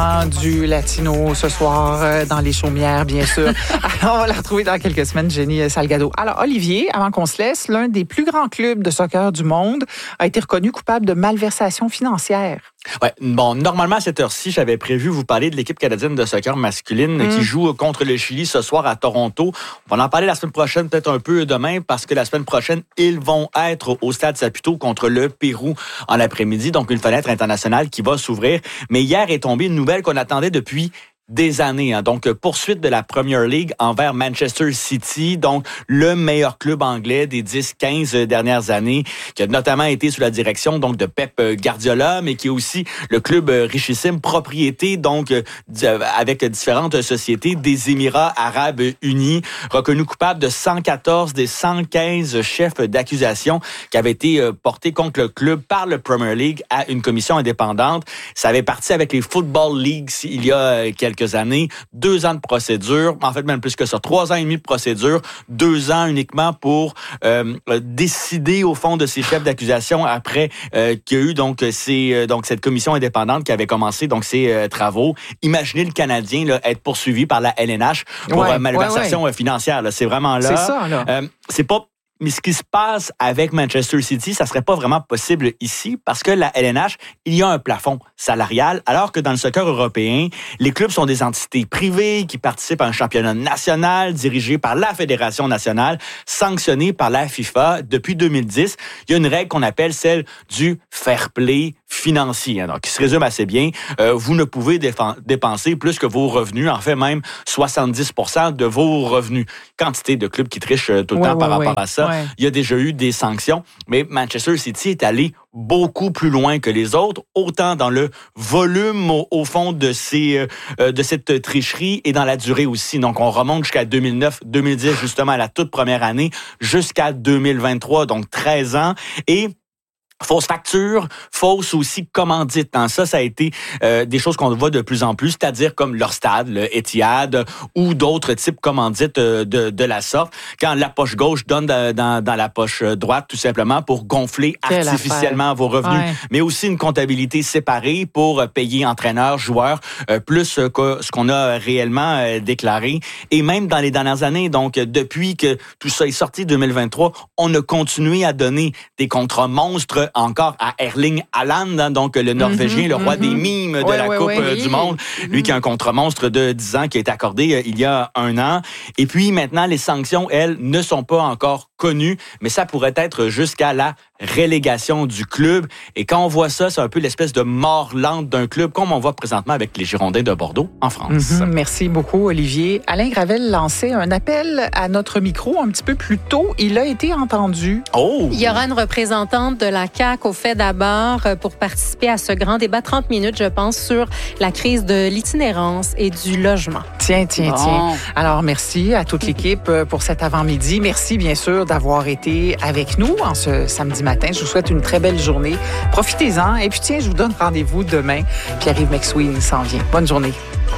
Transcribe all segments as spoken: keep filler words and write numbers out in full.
Du latino ce soir euh, dans les chaumières, bien sûr. Alors, on va la retrouver dans quelques semaines, Jenny Salgado. Alors, Olivier, avant qu'on se laisse, l'un des plus grands clubs de soccer du monde a été reconnu coupable de malversation financière. Ouais, bon, normalement, à cette heure-ci, j'avais prévu vous parler de l'équipe canadienne de soccer masculine mmh. qui joue contre le Chili ce soir à Toronto. On va en parler la semaine prochaine, peut-être un peu demain, parce que la semaine prochaine, ils vont être au Stade Saputo contre le Pérou en après-midi. Donc, une fenêtre internationale qui va s'ouvrir. Mais hier est tombée une nouvelle qu'on attendait depuis des années. Hein. Donc, poursuite de la Premier League envers Manchester City, donc le meilleur club anglais des dix quinze dernières années, qui a notamment été sous la direction donc de Pep Guardiola, mais qui est aussi le club richissime, propriété donc avec différentes sociétés des Émirats arabes unis, reconnu coupable de cent quatorze des cent quinze chefs d'accusation qui avaient été portés contre le club par le Premier League à une commission indépendante. Ça avait parti avec les Football Leagues il y a quelques années, deux ans de procédure, en fait même plus que ça, trois ans et demi de procédure, deux ans uniquement pour euh, décider au fond de ces chefs d'accusation après euh, qu'il y a eu donc ces euh, donc cette commission indépendante qui avait commencé donc ses euh, travaux. Imaginez le Canadien là, être poursuivi par la L N H pour ouais, euh, malversation ouais, ouais. financière. Là. C'est vraiment là. C'est ça là. Euh, c'est pas Mais ce qui se passe avec Manchester City, ça serait pas vraiment possible ici parce que la L N H, il y a un plafond salarial, alors que dans le soccer européen, les clubs sont des entités privées qui participent à un championnat national dirigé par la Fédération nationale, sanctionné par la FIFA. Depuis deux mille dix, il y a une règle qu'on appelle celle du fair play financier, hein, donc qui se résume assez bien. Euh, vous ne pouvez défen- dépenser plus que vos revenus, en fait même soixante-dix pour cent de vos revenus. Quantité de clubs qui trichent tout le ouais, temps ouais, par ouais. rapport à ça. Ouais. Il y a déjà eu des sanctions, mais Manchester City est allé beaucoup plus loin que les autres, autant dans le volume au, au fond de ces euh, de cette tricherie et dans la durée aussi. Donc on remonte jusqu'à deux mille neuf, deux mille dix justement à la toute première année, jusqu'à deux mille vingt-trois, donc treize ans et fausse facture, fausse aussi commandite. Hein. Ça, ça a été euh, des choses qu'on voit de plus en plus, c'est-à-dire comme leur stade, le Etihad, ou d'autres types commandites euh, de, de la sorte, quand la poche gauche donne dans, dans, dans la poche droite, tout simplement, pour gonfler Quelle artificiellement affaire. Vos revenus. Ouais. Mais aussi une comptabilité séparée pour payer entraîneurs, joueurs, euh, plus que ce qu'on a réellement euh, déclaré. Et même dans les dernières années, donc depuis que tout ça est sorti deux mille vingt-trois, on a continué à donner des contrats monstres encore à Erling Haaland, hein, donc le Norvégien, mm-hmm, le roi mm-hmm. des mimes de ouais, la ouais, Coupe ouais, du oui. Monde. Mm-hmm. Lui qui a un contre monstre de dix ans qui a été accordé euh, il y a un an. Et puis maintenant, les sanctions, elles, ne sont pas encore connues, mais ça pourrait être jusqu'à la relégation du club. Et quand on voit ça, c'est un peu l'espèce de mort lente d'un club, comme on voit présentement avec les Girondins de Bordeaux en France. Mm-hmm. Merci beaucoup, Olivier. Alain Gravel lançait un appel à notre micro un petit peu plus tôt. Il a été entendu. Oh! Il y aura une représentante de la C A Q au fait d'abord pour participer à ce grand débat, trente minutes, je pense, sur la crise de l'itinérance et du logement. Tiens, tiens, bon. tiens. Alors, merci à toute l'équipe pour cet avant-midi. Merci, bien sûr, d'avoir été avec nous en ce samedi matin. Je vous souhaite une très belle journée. Profitez-en. Et puis, tiens, je vous donne rendez-vous demain. Pierre-Yves McSween s'en vient. Bonne journée.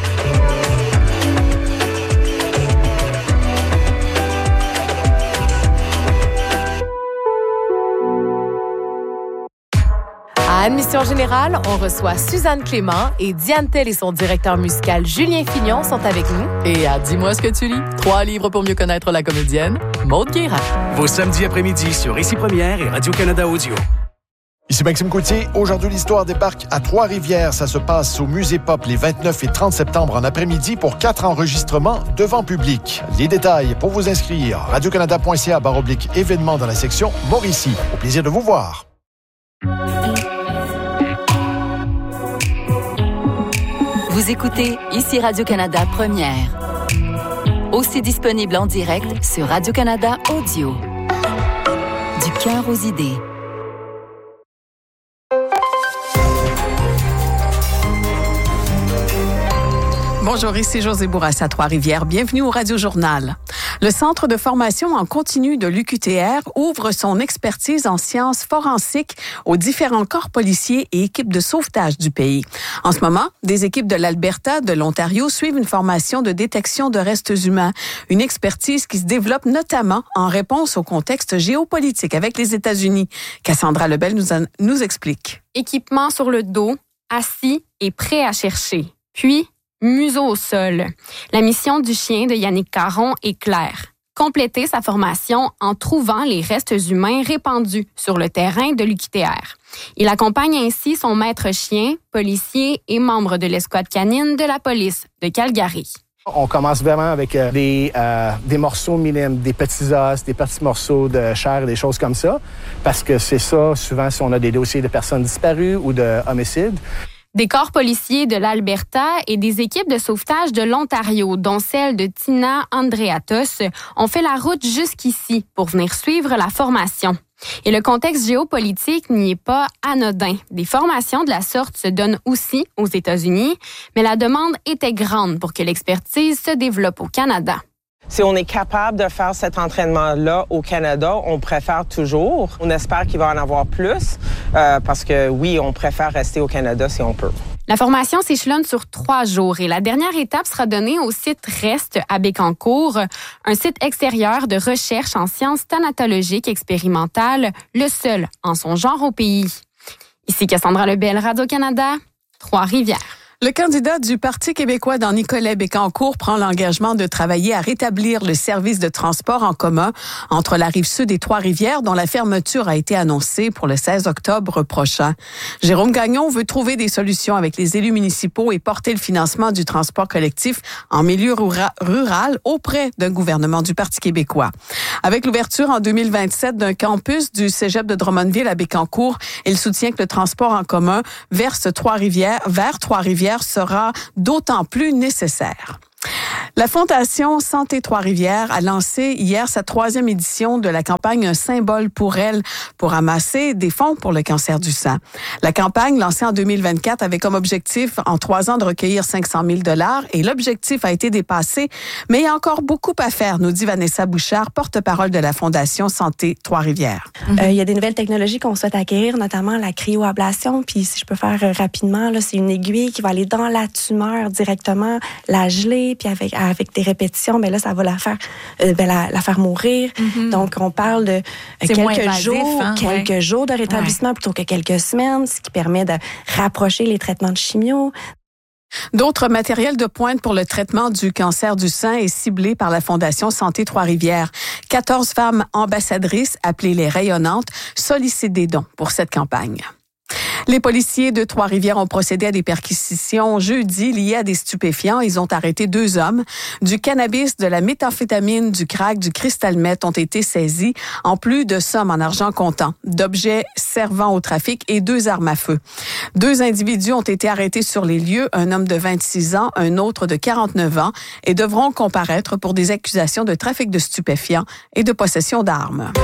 À Admission Générale, on reçoit Suzanne Clément et Diane Tell et son directeur musical Julien Fignon sont avec nous. Et à Dis-moi ce que tu lis, trois livres pour mieux connaître la comédienne, Maude Guérin. Vos samedis après-midi sur Ici Première et Radio-Canada Audio. Ici Maxime Coutier. Aujourd'hui, l'histoire débarque à Trois-Rivières. Ça se passe au Musée Pop les vingt-neuf et trente septembre en après-midi pour quatre enregistrements devant public. Les détails pour vous inscrire, radiocanada.ca barre oblique événements dans la section Mauricie. Au plaisir de vous voir. Vous écoutez Ici Radio-Canada Première. Aussi disponible en direct sur Radio-Canada Audio. Du cœur aux idées. Bonjour, ici Josée Bourassa à Trois-Rivières. Bienvenue au Radio-Journal. Le Centre de formation en continu de l'U Q T R ouvre son expertise en sciences forensiques aux différents corps policiers et équipes de sauvetage du pays. En ce moment, des équipes de l'Alberta, de l'Ontario suivent une formation de détection de restes humains, une expertise qui se développe notamment en réponse au contexte géopolitique avec les États-Unis. Cassandra Lebel nous, a, nous explique. Équipement sur le dos, assis et prêt à chercher. Puis, museau au sol. La mission du chien de Yannick Caron est claire. Compléter sa formation en trouvant les restes humains répandus sur le terrain de l'U Q T R. Il accompagne ainsi son maître chien, policier et membre de l'escouade canine de la police de Calgary. On commence vraiment avec euh, des, euh, des morceaux minimes, des petits os, des petits morceaux de chair, des choses comme ça, parce que c'est ça, souvent, si on a des dossiers de personnes disparues ou de homicides. Des corps policiers de l'Alberta et des équipes de sauvetage de l'Ontario, dont celle de Tina Andreatos, ont fait la route jusqu'ici pour venir suivre la formation. Et le contexte géopolitique n'y est pas anodin. Des formations de la sorte se donnent aussi aux États-Unis, mais la demande était grande pour que l'expertise se développe au Canada. Si on est capable de faire cet entraînement-là au Canada, on préfère toujours. On espère qu'il va en avoir plus euh, parce que, oui, on préfère rester au Canada si on peut. La formation s'échelonne sur trois jours et la dernière étape sera donnée au site Rest à Bécancour, un site extérieur de recherche en sciences thanatologiques expérimentales, le seul en son genre au pays. Ici Cassandra Lebel, Radio-Canada, Trois-Rivières. Le candidat du Parti québécois dans Nicolet-Bécancour prend l'engagement de travailler à rétablir le service de transport en commun entre la Rive-Sud et Trois-Rivières, dont la fermeture a été annoncée pour le seize octobre prochain. Jérôme Gagnon veut trouver des solutions avec les élus municipaux et porter le financement du transport collectif en milieu rura- rural auprès d'un gouvernement du Parti québécois. Avec l'ouverture en deux mille vingt-sept d'un campus du cégep de Drummondville à Bécancour, il soutient que le transport en commun vers Trois-Rivières, vers Trois-Rivières sera d'autant plus nécessaire. La Fondation Santé Trois-Rivières a lancé hier sa troisième édition de la campagne Un symbole pour elle pour amasser des fonds pour le cancer du sein. La campagne, lancée en deux mille vingt-quatre, avait comme objectif en trois ans de recueillir cinq cent mille dollars et l'objectif a été dépassé, mais il y a encore beaucoup à faire, nous dit Vanessa Bouchard, porte-parole de la Fondation Santé Trois-Rivières. Euh, il y a des nouvelles technologies qu'on souhaite acquérir, notamment la cryoablation. Puis si je peux faire rapidement, là, c'est une aiguille qui va aller dans la tumeur directement, la geler, puis avec avec des répétitions, mais là, ça va la faire, euh, ben, la, la faire mourir. Mm-hmm. Donc, on parle de euh, quelques invasif, jours, hein, quelques ouais. jours de rétablissement ouais. plutôt que quelques semaines, ce qui permet de rapprocher les traitements de chimio. D'autres matériels de pointe pour le traitement du cancer du sein est ciblé par la Fondation Santé Trois-Rivières. quatorze femmes ambassadrices, appelées les rayonnantes, sollicitent des dons pour cette campagne. Les policiers de Trois-Rivières ont procédé à des perquisitions jeudi liées à des stupéfiants. Ils ont arrêté deux hommes. Du cannabis, de la méthamphétamine, du crack, du cristal meth ont été saisis, en plus de sommes en argent comptant, d'objets servant au trafic et deux armes à feu. Deux individus ont été arrêtés sur les lieux, un homme de vingt-six ans, un autre de quarante-neuf ans, et devront comparaître pour des accusations de trafic de stupéfiants et de possession d'armes.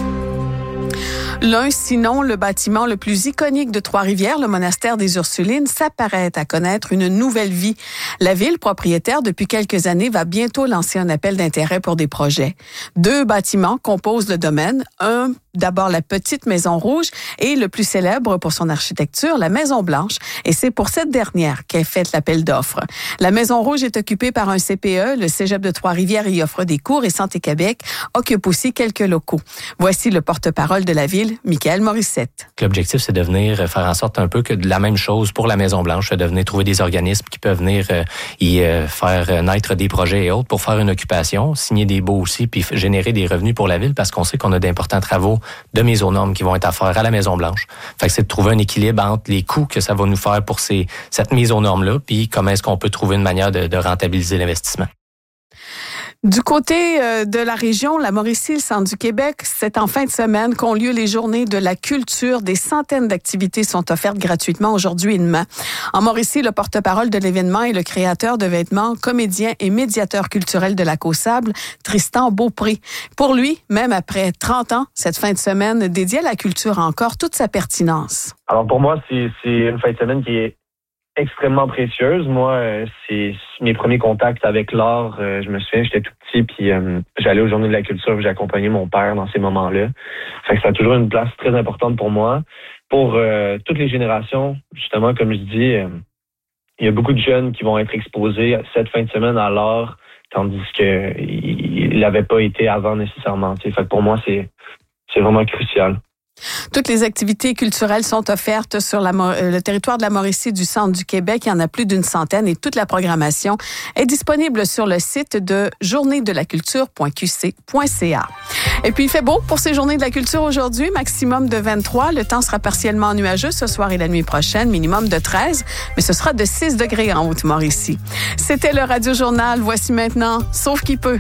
L'un, sinon le bâtiment le plus iconique de Trois-Rivières, le monastère des Ursulines, s'apprête à connaître une nouvelle vie. La ville, propriétaire depuis quelques années, va bientôt lancer un appel d'intérêt pour des projets. Deux bâtiments composent le domaine. Un, d'abord la petite Maison Rouge et le plus célèbre pour son architecture, la Maison Blanche. Et c'est pour cette dernière qu'est fait l'appel d'offres. La Maison Rouge est occupée par un C P E. Le Cégep de Trois-Rivières y offre des cours et Santé Québec occupe aussi quelques locaux. Voici le porte-parole de la ville, Michael Morissette. L'objectif, c'est de venir faire en sorte un peu que de la même chose pour la Maison-Blanche, de venir trouver des organismes qui peuvent venir euh, y euh, faire naître des projets et autres pour faire une occupation, signer des baux aussi, puis générer des revenus pour la ville parce qu'on sait qu'on a d'importants travaux de mise aux normes qui vont être à faire à la Maison-Blanche. Fait que c'est de trouver un équilibre entre les coûts que ça va nous faire pour ces, cette mise aux normes-là, puis comment est-ce qu'on peut trouver une manière de, de rentabiliser l'investissement. Du côté de la région, la Mauricie, le centre du Québec, c'est en fin de semaine qu'ont lieu les journées de la culture. Des centaines d'activités sont offertes gratuitement aujourd'hui et demain. En Mauricie, le porte-parole de l'événement est le créateur de vêtements, comédien et médiateur culturel de Lac aux Sables, Tristan Beaupré. Pour lui, même après trente ans, cette fin de semaine dédiée à la culture a encore toute sa pertinence. Alors pour moi, c'est, c'est une fin de semaine qui est extrêmement précieuse. Moi, euh, c'est mes premiers contacts avec l'art. Euh, je me souviens, j'étais tout petit, puis euh, j'allais aux Journées de la culture, j'ai accompagné mon père dans ces moments-là. Fait que ça a toujours une place très importante pour moi. Pour euh, toutes les générations, justement, comme je dis, euh, il y a beaucoup de jeunes qui vont être exposés cette fin de semaine à l'art, tandis que il l'avait pas été avant nécessairement. T'sais. Fait que pour moi, c'est c'est vraiment crucial. Toutes les activités culturelles sont offertes sur la, le territoire de la Mauricie du centre du Québec. Il y en a plus d'une centaine et toute la programmation est disponible sur le site de journée de la culture point q c point c a. Et puis, il fait beau pour ces journées de la culture aujourd'hui, maximum de vingt-trois. Le temps sera partiellement nuageux ce soir et la nuit prochaine, minimum de treize, mais ce sera de six degrés en Haute-Mauricie. C'était le Radio Journal. Voici maintenant Sauf qui peut.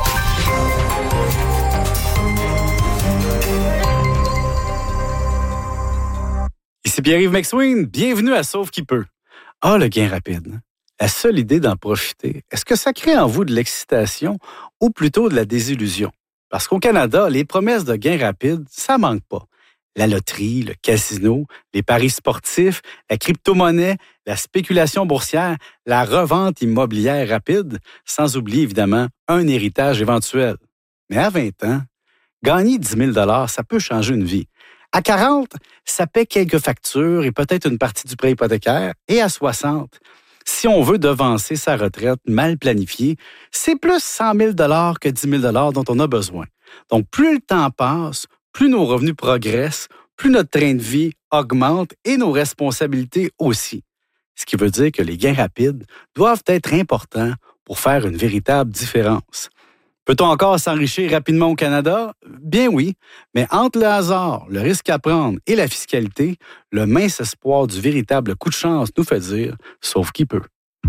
Ici Pierre-Yves McSween, bienvenue à Sauf qui peut. Ah, le gain rapide. La seule idée d'en profiter, est-ce que ça crée en vous de l'excitation ou plutôt de la désillusion? Parce qu'au Canada, les promesses de gains rapides, ça manque pas. La loterie, le casino, les paris sportifs, la crypto-monnaie, la spéculation boursière, la revente immobilière rapide, sans oublier évidemment un héritage éventuel. Mais à vingt ans, gagner dix mille dollars, ça peut changer une vie. À quarante, ça paie quelques factures et peut-être une partie du prêt hypothécaire. Et à soixante, si on veut devancer sa retraite mal planifiée, c'est plus cent mille dollars que dix mille dollars dont on a besoin. Donc, plus le temps passe, plus nos revenus progressent, plus notre train de vie augmente et nos responsabilités aussi. Ce qui veut dire que les gains rapides doivent être importants pour faire une véritable différence. Peut-on encore s'enrichir rapidement au Canada? Bien oui, mais entre le hasard, le risque à prendre et la fiscalité, le mince espoir du véritable coup de chance nous fait dire « sauf qui peut ».